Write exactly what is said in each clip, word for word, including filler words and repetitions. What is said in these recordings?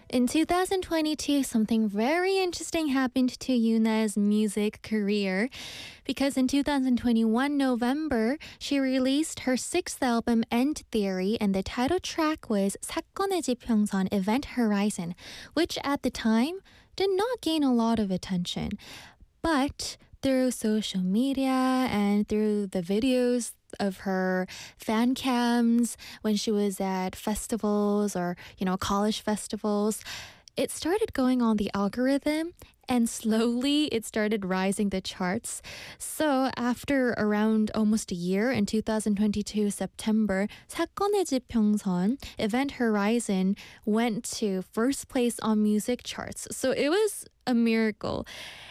In two thousand twenty-two, something very interesting happened to Yuna's music career because in two thousand twenty-one November, she released her sixth album End Theory and the title track was 사건의 지평선 Event Horizon, which at the time did not gain a lot of attention. But through social media and through the videos of her fan cams when she was at festivals or, you know, college festivals, it started going on the algorithm and slowly it started rising the charts. So after around almost a year in two thousand twenty-two September, 사건의 지평선 Event Horizon went to first place on music charts. So it was a miracle.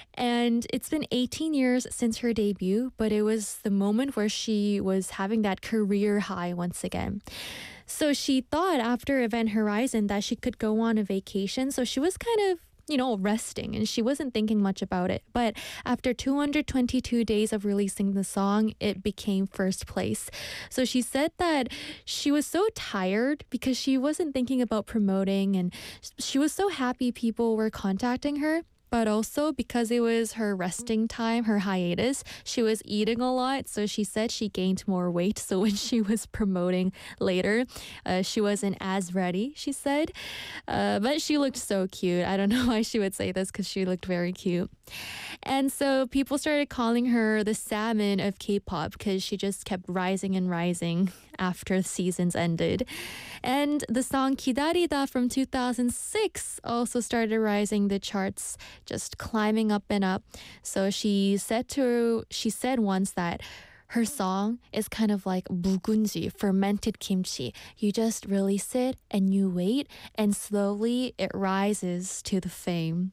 And it's been eighteen years since her debut, but it was the moment where she was having that career high once again. So she thought after Event Horizon that she could go on a vacation. So she was kind of, you know, resting and she wasn't thinking much about it. But after two hundred twenty-two days of releasing the song, it became first place. So she said that she was so tired because she wasn't thinking about promoting and she was so happy people were contacting her. But also because it was her resting time, her hiatus, she was eating a lot. So she said she gained more weight. So when she was promoting later, uh, she wasn't as ready, she said. Uh, but she looked so cute. I don't know why she would say this because she looked very cute. And so people started calling her the salmon of K-pop because she just kept rising and rising after the seasons ended. And the song 기다리다 from two thousand six also started rising the charts, just climbing up and up. So she said to she said once that her song is kind of like 묵은지, fermented kimchi. You just release it and you wait and slowly it rises to the fame.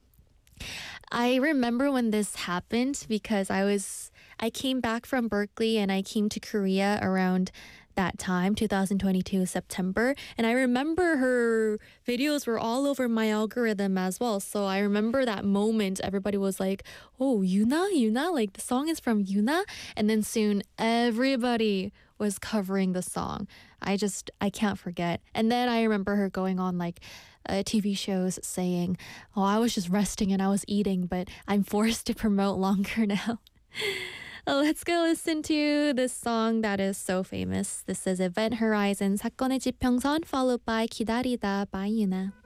I remember when this happened because I was I came back from Berkeley and I came to Korea around that time, two thousand twenty-two September, and I remember her videos were all over my algorithm as well. So I remember that moment everybody was like, "Oh, Yuna, Yuna, like the song is from Yuna," and then soon everybody was covering the song. I just I can't forget. And then I remember her going on like uh, T V shows saying, "Oh, I was just resting and I was eating, but I'm forced to promote longer now." Let's go listen to this song that is so famous. This is Event Horizon 사건의 지평선 followed by 기다리다 by Yuna.